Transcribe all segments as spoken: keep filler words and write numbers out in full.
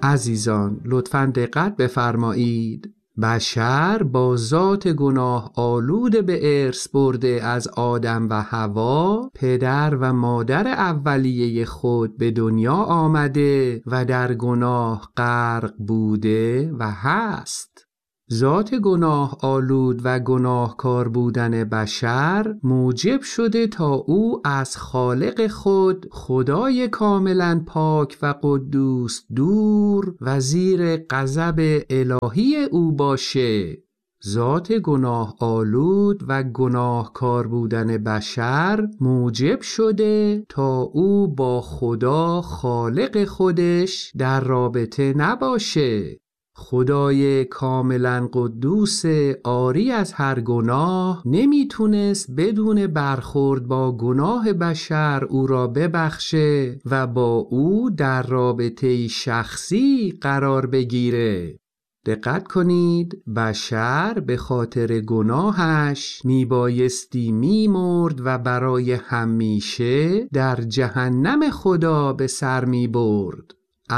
عزیزان لطفاً دقت بفرمایید. بشر با ذات گناه آلود به ارث برده از آدم و حوا، پدر و مادر اولیه خود به دنیا آمده و در گناه غرق بوده و هست. ذات گناه آلود و گناهکار بودن بشر موجب شده تا او از خالق خود، خدای کاملا پاک و قدوس، دور و زیر غضب الهی او باشه. ذات گناه آلود و گناهکار بودن بشر موجب شده تا او با خدا خالق خودش در رابطه نباشه. خدای کاملا قدوس عاری از هر گناه نمیتونست بدون برخورد با گناه بشر او را ببخشه و با او در رابطه شخصی قرار بگیره. دقت کنید، بشر به خاطر گناهش میبایستی میمرد و برای همیشه در جهنم خدا به سر میبرد.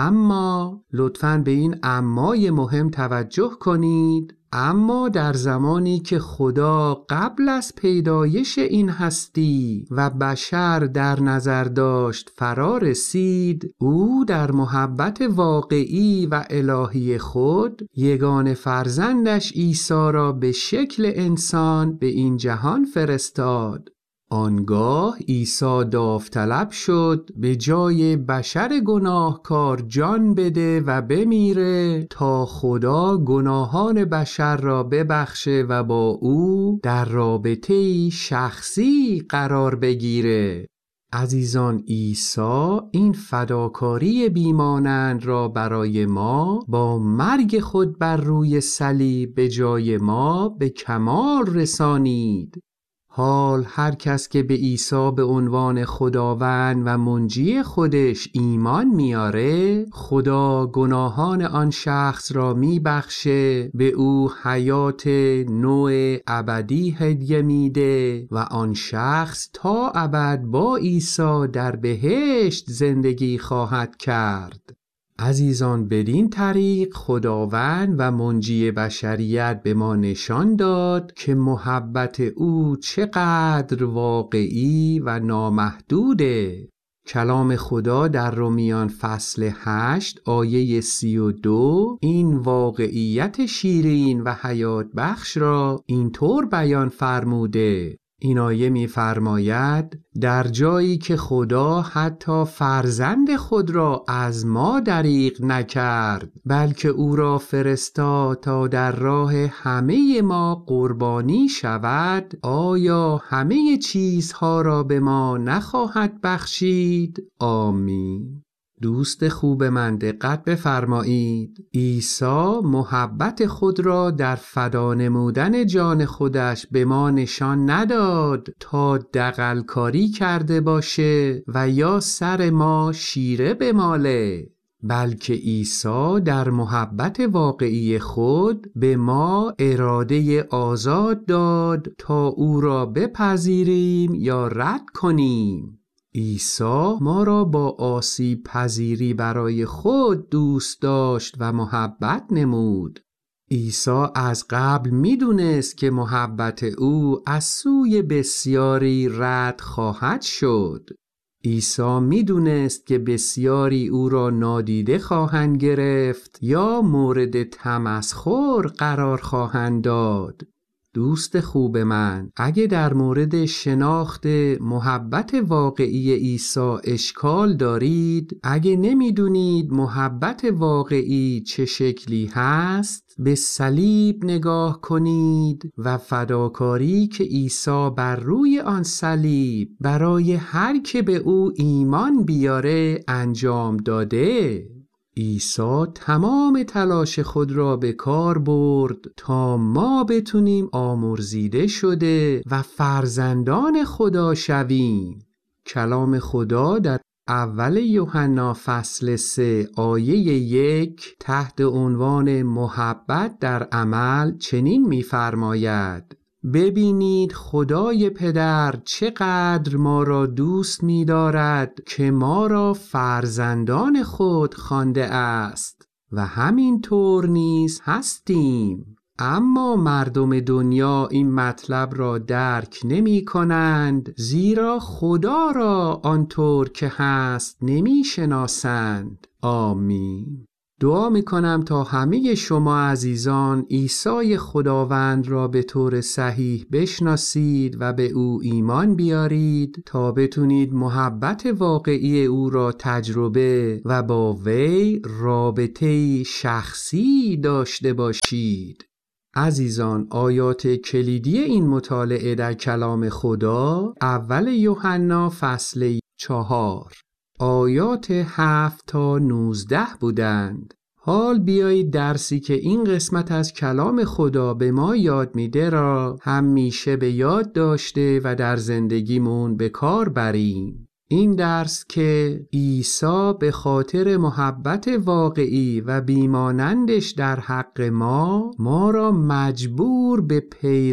اما لطفاً به این امای مهم توجه کنید. اما در زمانی که خدا قبل از پیدایش این هستی و بشر در نظر داشت فرا رسید، او در محبت واقعی و الهی خود یگانه فرزندش عیسی را به شکل انسان به این جهان فرستاد. آنگاه عیسی داوطلب شد به جای بشر گناهکار جان بده و بمیره تا خدا گناهان بشر را ببخشه و با او در رابطه‌ای شخصی قرار بگیره. عزیزان، عیسی این فداکاری بیمانند را برای ما با مرگ خود بر روی صلیب به جای ما به کمال رسانید. حال هر کس که به عیسی به عنوان خداوند و منجی خودش ایمان میاره، خدا گناهان آن شخص را میبخشه، به او حیات نوع ابدی هدیه میده و آن شخص تا ابد با عیسی در بهشت زندگی خواهد کرد. عزیزان، بدین طریق خداوند و منجی بشریت به ما نشان داد که محبت او چقدر واقعی و نامحدوده. کلام خدا در رومیان فصل هشت آیه سی و دو این واقعیت شیرین و حیات بخش را اینطور بیان فرموده. این آیه می فرماید در جایی که خدا حتی فرزند خود را از ما دریغ نکرد، بلکه او را فرستاد تا در راه همه ما قربانی شود، آیا همه چیزها را به ما نخواهد بخشید؟ آمین. دوست خوب من دقت بفرمایید. عیسی محبت خود را در فدا نمودن جان خودش به ما نشان نداد تا دغل‌کاری کرده باشه و یا سر ما شیره بماله، بلکه عیسی در محبت واقعی خود به ما اراده آزاد داد تا او را بپذیریم یا رد کنیم. عیسی ما را با آسیب پذیری برای خود دوست داشت و محبت نمود. عیسی از قبل میدونست که محبت او از سوی بسیاری رد خواهد شد. عیسی میدونست که بسیاری او را نادیده خواهند گرفت یا مورد تمسخر قرار خواهند داد. دوست خوب من، اگه در مورد شناخت محبت واقعی عیسی اشکال دارید، اگه نمیدونید محبت واقعی چه شکلی هست، به صلیب نگاه کنید و فداکاری که عیسی بر روی آن صلیب برای هر که به او ایمان بیاره انجام داده. عیسی تمام تلاش خود را به کار برد تا ما بتونیم آمرزیده شده و فرزندان خدا شویم. کلام خدا در اول یوحنا فصل سه آیه یک تحت عنوان محبت در عمل چنین می‌فرماید: ببینید خدای پدر چقدر ما را دوست می دارد که ما را فرزندان خود خوانده است. و همین طور نیز هستیم. اما مردم دنیا این مطلب را درک نمی کنند، زیرا خدا را آنطور که هست نمی شناسند. آمین. دعا می کنم تا همه شما عزیزان عیسی خداوند را به طور صحیح بشناسید و به او ایمان بیارید تا بتونید محبت واقعی او را تجربه و با وی رابطه‌ای شخصی داشته باشید. عزیزان، آیات کلیدی این مطالعه در کلام خدا اول یوحنا فصل چهار آیات هفت تا نوزده بودند. حال بیایید درسی که این قسمت از کلام خدا به ما یاد میده را همیشه به یاد داشته و در زندگیمون به کار بریم. این درس که عیسی به خاطر محبت واقعی و بیمانندش در حق ما ما را مجبور به پیروی